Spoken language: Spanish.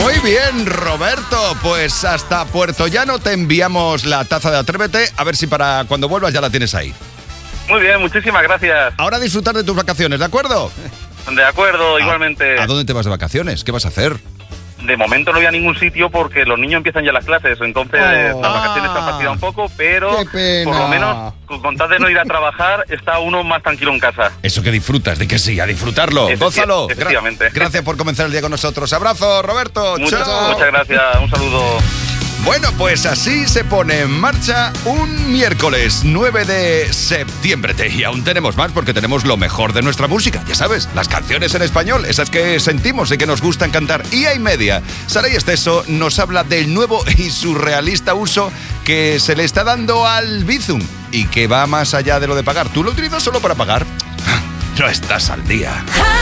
Muy bien, Roberto. Pues hasta Puerto Llano te enviamos la taza de Atrévete. A ver si para cuando vuelvas ya la tienes ahí. Muy bien, muchísimas gracias. Ahora disfrutar de tus vacaciones, ¿de acuerdo? De acuerdo, igualmente. ¿A dónde te vas de vacaciones? ¿Qué vas a hacer? De momento no voy a ningún sitio porque los niños empiezan ya las clases, entonces las vacaciones se han fastidiado un poco, pero ¡Qué pena! por lo menos con tal de no ir a trabajar está uno más tranquilo en casa. Eso que disfrutas, de que sí, a disfrutarlo. Gózalo. Efectivamente. Gracias por comenzar el día con nosotros. Abrazo, Roberto. Chao. Muchas gracias, un saludo. Bueno, pues así se pone en marcha un miércoles 9 de septiembre. Y aún tenemos más porque tenemos lo mejor de nuestra música, ya sabes, las canciones en español, esas que sentimos y que nos gustan cantar. Y hay media. Saray Esteso nos habla del nuevo y surrealista uso que se le está dando al Bizum y que va más allá de lo de pagar. ¿Tú lo utilizas solo para pagar? No estás al día.